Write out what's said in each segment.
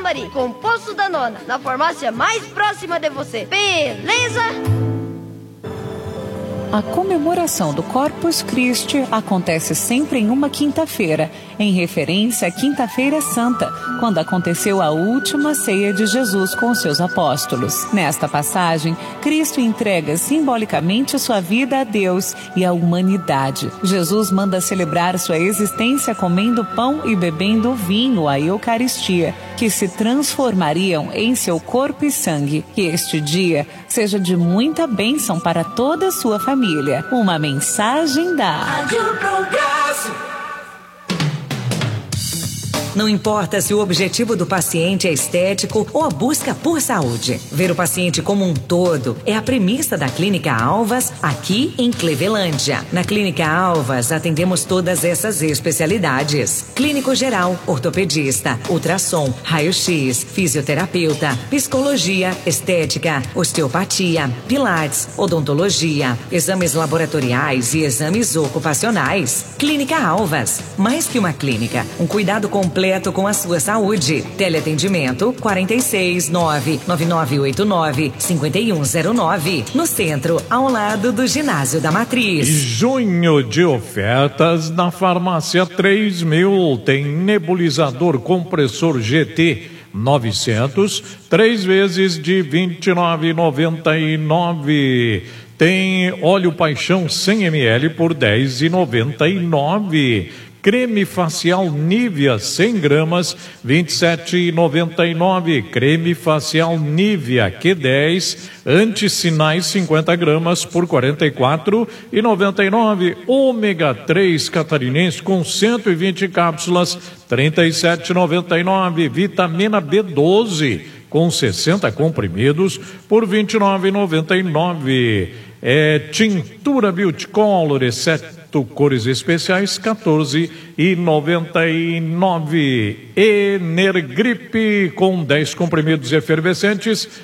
Tamari, composto da nona, na farmácia mais próxima de você. Beleza? A comemoração do Corpus Christi acontece sempre em uma quinta-feira, em referência à Quinta-feira Santa, quando aconteceu a última ceia de Jesus com seus apóstolos. Nesta passagem, Cristo entrega simbolicamente sua vida a Deus e à humanidade. Jesus manda celebrar sua existência comendo pão e bebendo vinho, a Eucaristia, que se transformariam em seu corpo e sangue. Que este dia seja de muita bênção para toda a sua família. Uma mensagem da Rádio Progresso. Não importa se o objetivo do paciente é estético ou a busca por saúde. Ver o paciente como um todo é a premissa da Clínica Alvas, aqui em Clevelândia. Na Clínica Alvas, atendemos todas essas especialidades: clínico geral, ortopedista, ultrassom, raio-x, fisioterapeuta, psicologia, estética, osteopatia, pilates, odontologia, exames laboratoriais e exames ocupacionais. Clínica Alvas, mais que uma clínica, um cuidado completo com a sua saúde. Teleatendimento 469-9989-5109. No centro, ao lado do Ginásio da Matriz. Junho de ofertas na Farmácia 3000. Tem nebulizador compressor GT 900, 3 vezes de R$ 29,99. Tem óleo Paixão 100 ml por R$ 10,99. Creme facial Nivea 100 gramas, R$ 27,99. Creme facial Nivea Q10 antissinais 50 gramas por R$ 44,99. Ômega 3 catarinense com 120 cápsulas, R$ 37,99. Vitamina B12 com 60 comprimidos por R$ 29,99. Tintura Beauty Color, exceto cores especiais, R$ 14,99. Energrip com 10 comprimidos efervescentes, R$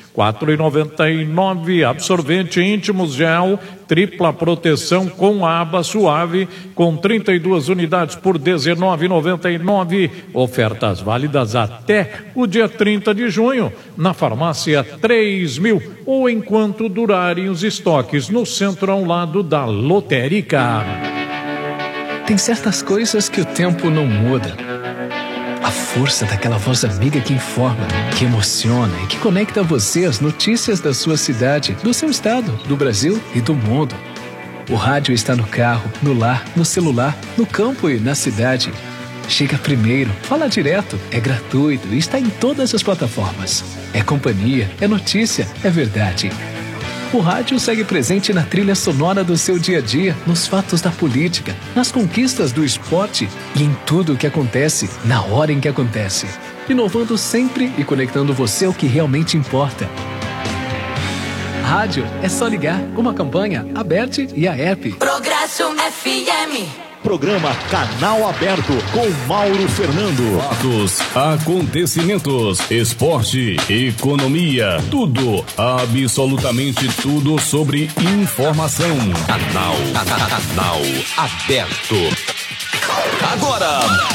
4,99. Absorvente íntimos gel, tripla proteção com aba suave, com 32 unidades por R$ 19,99. Ofertas válidas até o dia 30 de junho, na Farmácia 3000, ou enquanto durarem os estoques, no centro ao lado da lotérica. Tem certas coisas que o tempo não muda. A força daquela voz amiga que informa, que emociona e que conecta você às notícias da sua cidade, do seu estado, do Brasil e do mundo. O rádio está no carro, no lar, no celular, no campo e na cidade. Chega primeiro, fala direto, é gratuito e está em todas as plataformas. É companhia, é notícia, é verdade. O rádio segue presente na trilha sonora do seu dia a dia, nos fatos da política, nas conquistas do esporte e em tudo o que acontece, na hora em que acontece. Inovando sempre e conectando você ao que realmente importa. Rádio é só ligar, com a campanha Aberte e a app. Progresso FM. Programa Canal Aberto com Mauro Fernando. Fatos, acontecimentos, esporte, economia, tudo, absolutamente tudo sobre informação. Canal Aberto. Agora,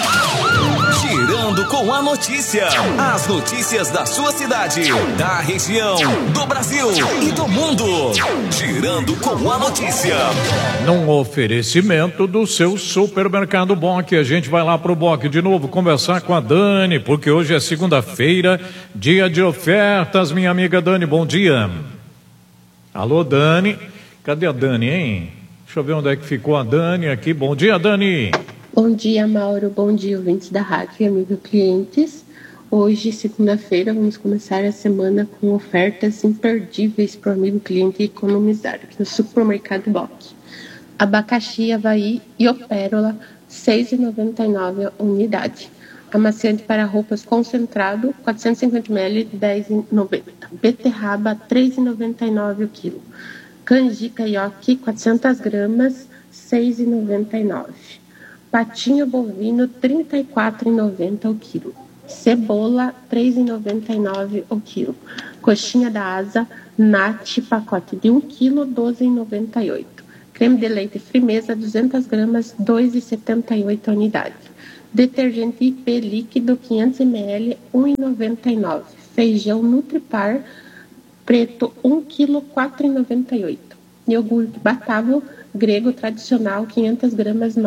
Girando com a Notícia. As notícias da sua cidade, da região, do Brasil e do mundo. Girando com a Notícia. Num oferecimento do seu supermercado Boc. A gente vai lá pro Boc de novo conversar com a Dani, porque hoje é segunda-feira, dia de ofertas. Minha amiga Dani, bom dia. Alô, Dani. Cadê a Dani, hein? Deixa eu ver onde é que ficou a Dani aqui. Bom dia, Dani. Bom dia, Mauro. Bom dia, ouvintes da rádio e amigos clientes. Hoje, segunda-feira, vamos começar a semana com ofertas imperdíveis para o amigo cliente economizar aqui no supermercado Boc. Abacaxi, Havaí e Opérola, R$ 6,99 a unidade. Amaciante para roupas concentrado, 450 ml, R$ 10,90. Beterraba, R$ 3,99 o quilo. Canjica Yoki, 400 gramas, R$ 6,99. Patinho bovino, R$ 34,90 o quilo. Cebola, R$ 3,99 o quilo. Coxinha da asa, Nati, pacote de 1 quilo, R$ 12,98. Creme de leite Frimeza, 200 gramas, R$ 2,78 a unidade. Detergente IP líquido 500 ml, R$ 1,99. Feijão Nutripar preto, 1 kg, R$ 4,98. Iogurte Batável grego tradicional, 500 gramas, R$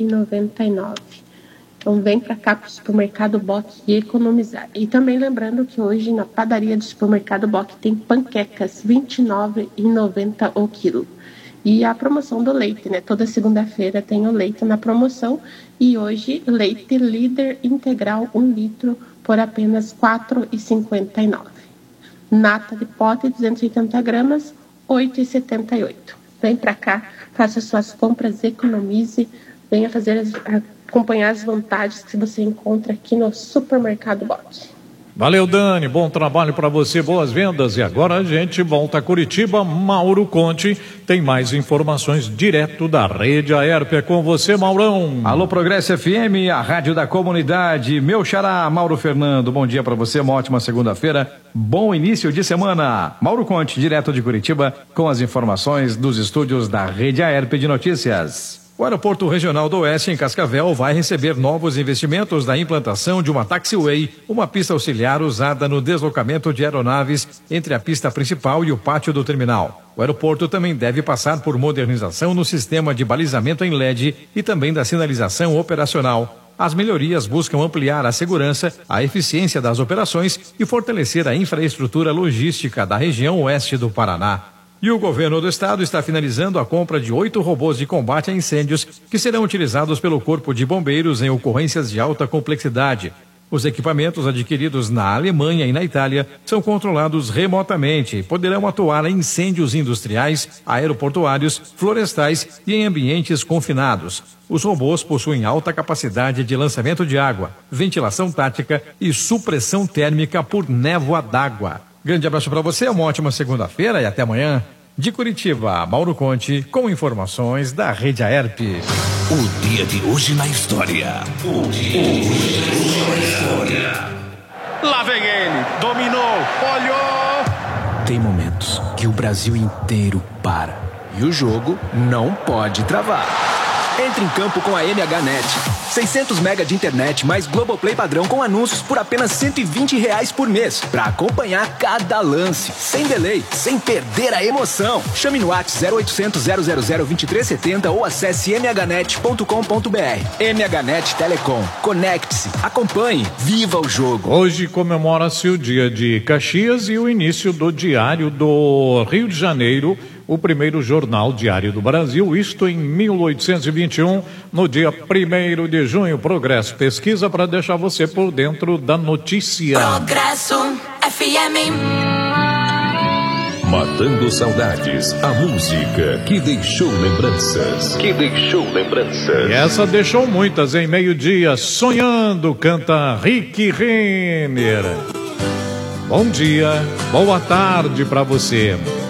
9,99. Então vem para cá para o supermercado Boc e economizar. E também lembrando que hoje na padaria do supermercado Boc tem panquecas, R$ 29,90 o quilo. E a promoção do leite, né? Toda segunda-feira tem o leite na promoção. E hoje, leite líder integral 1 litro por apenas R$ 4,59. Nata de pote, 280 gramas, R$ 8,78. Vem para cá, faça suas compras, economize, venha acompanhar as vantagens que você encontra aqui no Supermercado Boc. Valeu, Dani, bom trabalho para você, boas vendas. E agora a gente volta a Curitiba. Mauro Conte tem mais informações direto da Rede Aerp. É com você, Maurão. Alô, Progresso FM, a rádio da comunidade. Meu xará, Mauro Fernando, bom dia para você, uma ótima segunda-feira, bom início de semana. Mauro Conte, direto de Curitiba, com as informações dos estúdios da Rede Aerp de Notícias. O Aeroporto Regional do Oeste, em Cascavel, vai receber novos investimentos na implantação de uma taxiway, uma pista auxiliar usada no deslocamento de aeronaves entre a pista principal e o pátio do terminal. O aeroporto também deve passar por modernização no sistema de balizamento em LED e também da sinalização operacional. As melhorias buscam ampliar a segurança, a eficiência das operações e fortalecer a infraestrutura logística da região oeste do Paraná. E o governo do estado está finalizando a compra de 8 robôs de combate a incêndios que serão utilizados pelo Corpo de Bombeiros em ocorrências de alta complexidade. Os equipamentos adquiridos na Alemanha e na Itália são controlados remotamente e poderão atuar em incêndios industriais, aeroportuários, florestais e em ambientes confinados. Os robôs possuem alta capacidade de lançamento de água, ventilação tática e supressão térmica por névoa d'água. Grande abraço para você, uma ótima segunda-feira e até amanhã. De Curitiba, Mauro Conte, com informações da Rede Aerp. O dia de hoje na história. O dia de hoje na história. Lá vem ele, dominou, olhou. Tem momentos que o Brasil inteiro para e o jogo não pode travar. Entre em campo com a MHNet. 600 mega de internet mais Globoplay padrão com anúncios por apenas R$ 120 por mês. Pra acompanhar cada lance, sem delay, sem perder a emoção. Chame no WhatsApp 0800 000 2370 ou acesse mhnet.com.br. MHNet Telecom. Conecte-se, acompanhe, viva o jogo. Hoje comemora-se o dia de Caxias e o início do Diário do Rio de Janeiro, o primeiro jornal diário do Brasil, isto em 1821, no dia 1º de junho. Progresso pesquisa para deixar você por dentro da notícia. Progresso FM. Matando saudades, a música que deixou lembranças. E essa deixou muitas em meio-dia. Sonhando, canta Rick Renner. Bom dia, boa tarde para você.